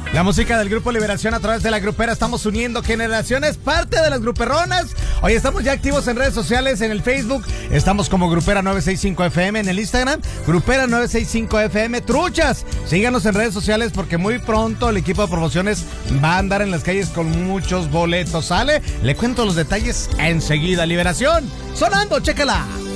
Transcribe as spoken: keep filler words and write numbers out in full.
La música del Grupo Liberación a través de la grupera. Estamos uniendo generaciones, parte de las gruperronas. Hoy estamos ya activos en redes sociales, en el Facebook. Estamos como Grupera nueve sesenta y cinco F M, en el Instagram, Grupera nueve sesenta y cinco F M. Truchas, síganos en redes sociales porque muy pronto el equipo de promociones va a andar en las calles con muchos boletos. ¿Sale? Le cuento los detalles enseguida. Liberación, sonando, chécala.